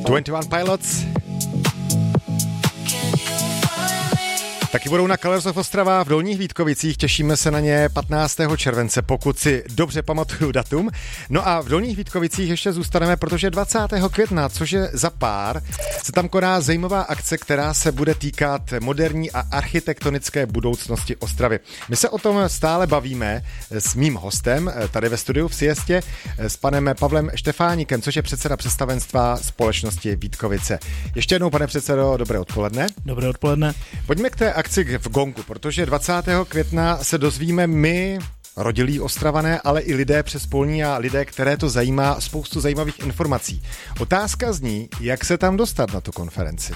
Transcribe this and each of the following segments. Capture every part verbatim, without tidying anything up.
dvacet jedna Pilots. Taky budou na Colors of Ostrava v Dolních Vítkovicích, těšíme se na ně patnáctého července, pokud si dobře pamatuju datum. No a v Dolních Vítkovicích ještě zůstaneme, protože dvacátého května, což je za pár, se tam koná zajímavá akce, která se bude týkat moderní a architektonické budoucnosti Ostravy. My se o tom stále bavíme s mým hostem tady ve studiu v Siestě, s panem Pavlem Štefáníkem, což je předseda představenstva společnosti Vítkovice. Ještě jednou, pane předsedo, dobré odpoledne. Dobré odpoledne. Pojďme k té akci v Gongu, protože dvacátého května se dozvíme my, rodilí Ostravané, ale i lidé přes polní a lidé, které to zajímá, spoustu zajímavých informací. Otázka zní, jak se tam dostat na tu konferenci.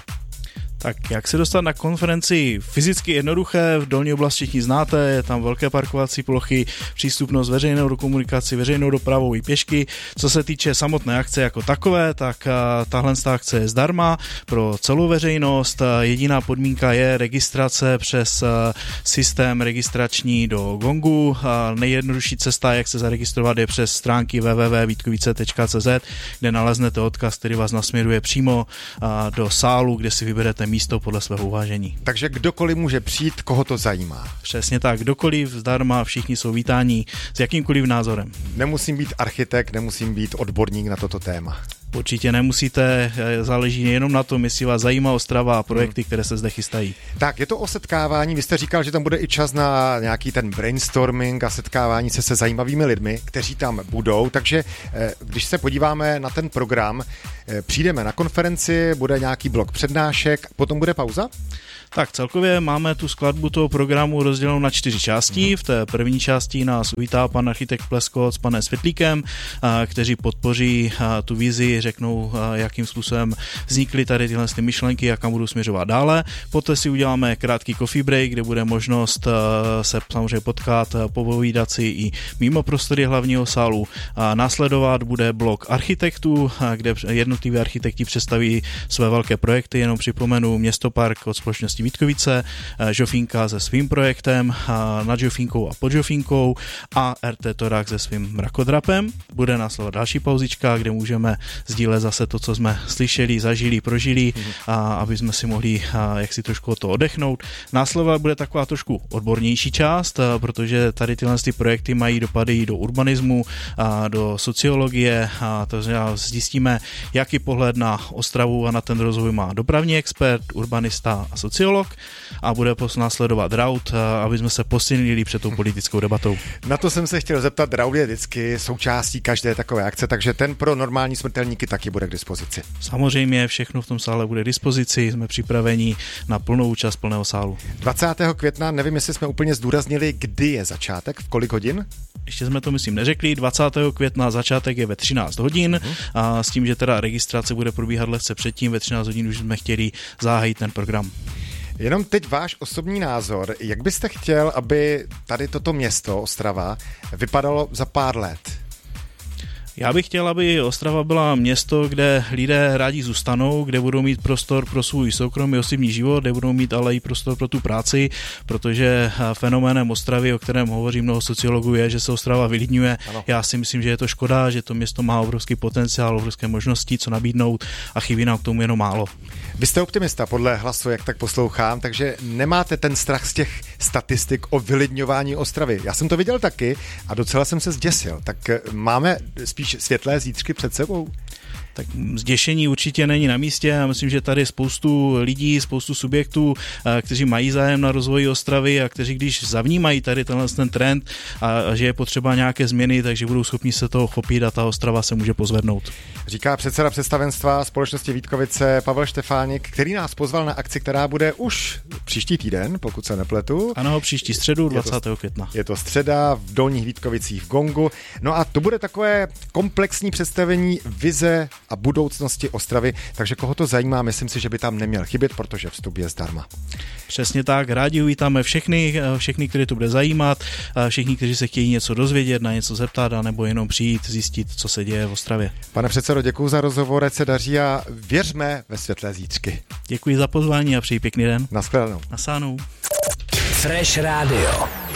Tak jak se dostat na konferenci? Fyzicky jednoduché, v dolní oblasti všichni znáte, je tam velké parkovací plochy, přístupnost veřejnou do komunikaci, veřejnou dopravou i pěšky. Co se týče samotné akce jako takové, tak tahle akce je zdarma pro celou veřejnost. Jediná podmínka je registrace přes systém registrační do Gongu. Nejjednodušší cesta, jak se zaregistrovat, je přes stránky w w w tečka vítkovice tečka c z, kde naleznete odkaz, který vás nasměruje přímo do sálu, kde si vyberete místo podle svého uvážení. Takže kdokoliv může přijít, koho to zajímá. Přesně tak, kdokoliv zdarma, všichni jsou vítáni s jakýmkoliv názorem. Nemusím být architekt, nemusím být odborník na toto téma. Určitě nemusíte, záleží jenom na tom, jestli vás zajímá Ostrava a projekty, hmm. které se zde chystají. Tak, je to o setkávání, vy jste říkal, že tam bude i čas na nějaký ten brainstorming a setkávání se se zajímavými lidmi, kteří tam budou, takže když se podíváme na ten program, přijdeme na konferenci, bude nějaký blok přednášek, potom bude pauza? Tak celkově máme tu skladbu toho programu rozdělenou na čtyři části. V té první části nás uvítá pan architekt Pleskot s panem Světlíkem, kteří podpoří tu vizi, řeknou, jakým způsobem vznikly tady tyhle ty myšlenky a kam budou směřovat dále. Poté si uděláme krátký coffee break, kde bude možnost se samozřejmě potkat, popovídat si i mimo prostory hlavního sálu. Následovat bude blok architektů, kde jednotliví architekti představí své velké projekty. Jenom připomenu Městopark od společnosti Vítkovice, Žofínka se svým projektem, nad Žofínkou a pod Žofínkou a R T Torak se svým mrakodrapem. Bude následovat další pauzička, kde můžeme sdílet zase to, co jsme slyšeli, zažili, prožili, mm. a aby jsme si mohli jak si trošku o to odechnout. Následovat bude taková trošku odbornější část, protože tady tyhle ty projekty mají dopady do urbanismu, do sociologie, a to zjistíme, jaký pohled na Ostravu a na ten rozvoj má dopravní expert, urbanista a sociolog, a bude následovat Draut, aby jsme se posilnili před tou politickou debatou. Na to jsem se chtěl zeptat, Draut je vždycky součástí každé takové akce, takže ten pro normální smrtelníky taky bude k dispozici. Samozřejmě všechno v tom sále bude k dispozici, jsme připraveni na plnou účast plného sálu. dvacátého května, nevím, jestli jsme úplně zdůraznili, kdy je začátek, v kolik hodin? Ještě jsme to, myslím, neřekli. dvacátého května začátek je ve třináct hodin, uh-huh. a s tím, že teda registrace bude probíhat lehce předtím, ve třináct hodin už jsme chtěli zahájit ten program. Jenom teď váš osobní názor, jak byste chtěl, aby tady toto město, Ostrava, vypadalo za pár let? Já bych chtěl, aby Ostrava byla město, kde lidé rádi zůstanou, kde budou mít prostor pro svůj soukromý osobní život, kde budou mít ale i prostor pro tu práci, protože fenoménem Ostravy, o kterém hovoří mnoho sociologů, je, že se Ostrava vylidňuje. Ano. Já si myslím, že je to škoda, že to město má obrovský potenciál, obrovské možnosti, co nabídnout, a chybí nám k tomu jenom málo. Vy jste optimista podle hlasu, jak tak poslouchám, takže nemáte ten strach z těch statistik o vylidňování Ostravy. Já jsem to viděl taky a docela jsem se zděsil. Tak máme spíš světlé zítřky před sebou? Tak zděšení určitě není na místě. Já myslím, že tady je spoustu lidí, spoustu subjektů, kteří mají zájem na rozvoji Ostravy a kteří, když zavnímají tady tenhle ten trend a že je potřeba nějaké změny, takže budou schopni se toho chopit a ta Ostrava se může pozvednout. Říká předseda představenstva společnosti Vítkovice Pavel Štefánik, který nás pozval na akci, která bude už příští týden, pokud se nepletu. Ano, příští středu dvacátého května. Je to středa v Dolních Vítkovicích v Gongu. No a to bude takové komplexní představení vize a budoucnosti Ostravy, takže koho to zajímá, myslím si, že by tam neměl chybět, protože vstup je zdarma. Přesně tak, rádi uvítáme všechny, všechny, které to bude zajímat, všichni, kteří se chtějí něco dozvědět, na něco zeptat, anebo jenom přijít, zjistit, co se děje v Ostravě. Pane předsedo, děkuji za rozhovor, ať se daří a věřme ve světlé zítřky. Děkuji za pozvání a přeji pěkný den. Naschledanou. Nasánou. Fresh Radio.